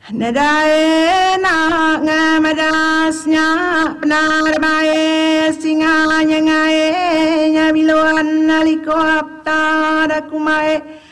Nadae na ngamadasnya benar bae singa nyangae nyabiluan naliko apta dakumae